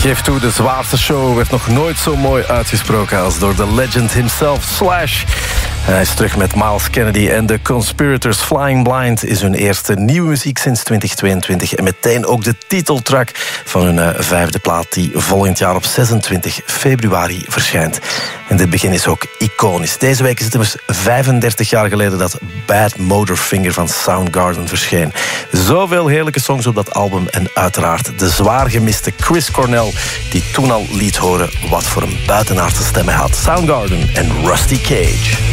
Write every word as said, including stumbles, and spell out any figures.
Geef toe, de zwaarste show werd nog nooit zo mooi uitgesproken als door de legend himself, Slash. Hij is terug met Myles Kennedy en The Conspirators. Flying Blind is hun eerste nieuwe muziek sinds twintig tweeëntwintig... en meteen ook de titeltrack van hun uh, vijfde plaat... die volgend jaar op zesentwintig februari verschijnt. En dit begin is ook iconisch. Deze week is het immers vijfendertig jaar geleden... dat Bad Motorfinger van Soundgarden verscheen. Zoveel heerlijke songs op dat album... en uiteraard de zwaar gemiste Chris Cornell... die toen al liet horen wat voor een buitenaardse stem hij had. Soundgarden en Rusty Cage.